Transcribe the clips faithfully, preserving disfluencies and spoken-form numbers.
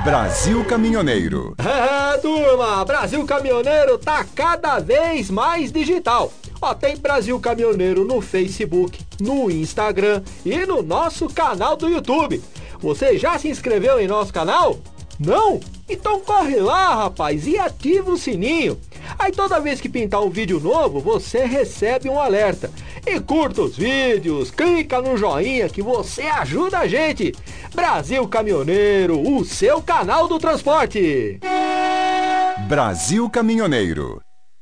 Brasil Caminhoneiro. É, turma, Brasil Caminhoneiro tá cada vez mais digital. Ó, tem Brasil Caminhoneiro no Facebook, no Instagram e no nosso canal do YouTube. Você já se inscreveu em nosso canal? Não? Então corre lá, rapaz, e ativa o sininho. Aí toda vez que pintar um vídeo novo, você recebe um alerta. E curta os vídeos, clica no joinha que você ajuda a gente. Brasil Caminhoneiro, o seu canal do transporte. Brasil Caminhoneiro.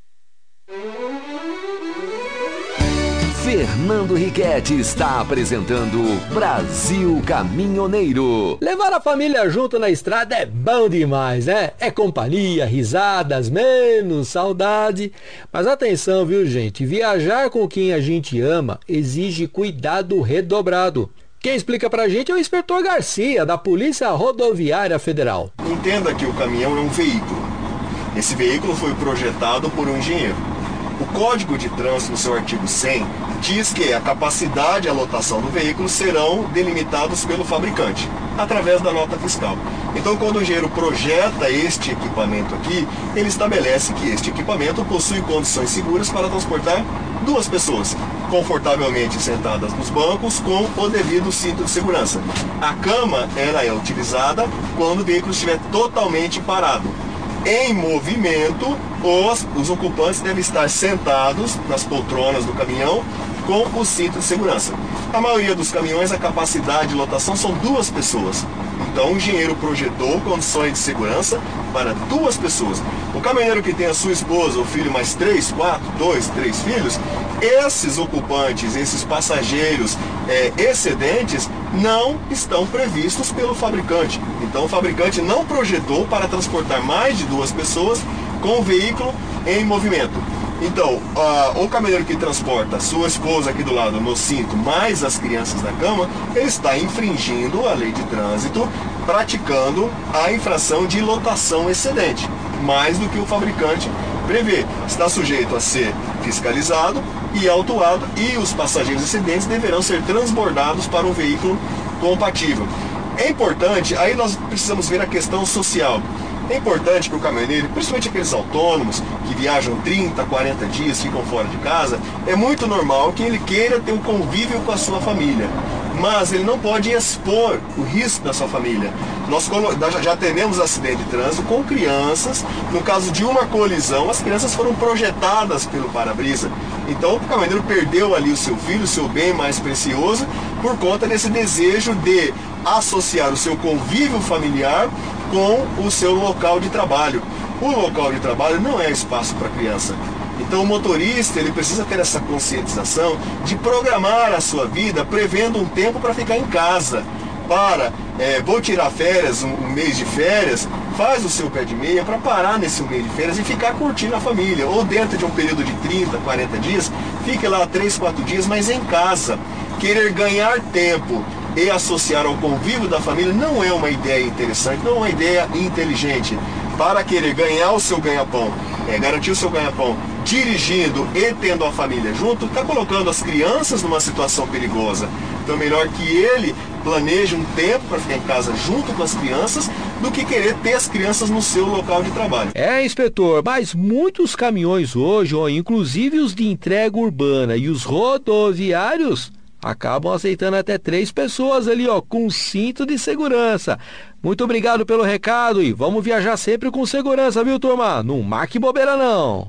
Fernando Riquetti está apresentando Brasil Caminhoneiro. Levar a família junto na estrada é bom demais, né? É companhia, risadas, menos saudade. Mas atenção, viu, gente? Viajar com quem a gente ama exige cuidado redobrado. Quem explica pra gente é o inspetor Garcia, da Polícia Rodoviária Federal. Entenda que o caminhão é um veículo. Esse veículo foi projetado por um engenheiro. O Código de Trânsito, no seu artigo cem, diz que a capacidade e a lotação do veículo serão delimitados pelo fabricante, através da nota fiscal. Então, quando o engenheiro projeta este equipamento aqui, ele estabelece que este equipamento possui condições seguras para transportar duas pessoas, confortavelmente sentadas nos bancos, com o devido cinto de segurança. A cama ela é utilizada quando o veículo estiver totalmente parado. Em movimento, os, os ocupantes devem estar sentados nas poltronas do caminhão com o cinto de segurança. A maioria dos caminhões, a capacidade de lotação são duas pessoas. Então, o engenheiro projetou condições de segurança para duas pessoas. O caminhoneiro que tem a sua esposa, o filho mais três, quatro, dois, três filhos, esses ocupantes, esses passageiros é, excedentes, não estão previstos pelo fabricante. Então, o fabricante não projetou para transportar mais de duas pessoas com o veículo em movimento. Então, uh, o caminhoneiro que transporta sua esposa aqui do lado no cinto, mais as crianças na cama, ele está infringindo a lei de trânsito, praticando a infração de lotação excedente, mais do que o fabricante prevê. Está sujeito a ser fiscalizado e autuado, e os passageiros excedentes deverão ser transbordados para um veículo compatível. É importante, aí nós precisamos ver a questão social. É importante que o caminhoneiro, principalmente aqueles autônomos que viajam trinta, quarenta dias, ficam fora de casa, é muito normal que ele queira ter um convívio com a sua família, mas ele não pode expor o risco da sua família. Nós já temos acidente de trânsito com crianças. No caso de uma colisão, as crianças foram projetadas pelo para-brisa. Então o caminhoneiro perdeu ali o seu filho, o seu bem mais precioso, por conta desse desejo de associar o seu convívio familiar com o seu local de trabalho. O local de trabalho não é espaço para criança. Então o motorista ele precisa ter essa conscientização de programar a sua vida prevendo um tempo para ficar em casa. Para, é, vou tirar férias, um, um mês de férias, faz o seu pé de meia para parar nesse mês de férias e ficar curtindo a família. Ou dentro de um período de trinta, quarenta dias, fique lá três, quatro dias, mas em casa. Querer ganhar tempo e associar ao convívio da família não é uma ideia interessante, não é uma ideia inteligente. Para querer ganhar o seu ganha-pão, é, garantir o seu ganha-pão dirigindo e tendo a família junto, está colocando as crianças numa situação perigosa. Então é melhor que ele planeje um tempo para ficar em casa junto com as crianças do que querer ter as crianças no seu local de trabalho. É, inspetor, mas muitos caminhões hoje, ó, inclusive os de entrega urbana e os rodoviários, acabam aceitando até três pessoas ali, ó, com cinto de segurança. Muito obrigado pelo recado e vamos viajar sempre com segurança, viu, turma? Não marque bobeira, não.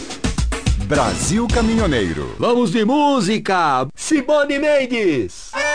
Brasil Caminhoneiro. Vamos de música. Simone Mendes.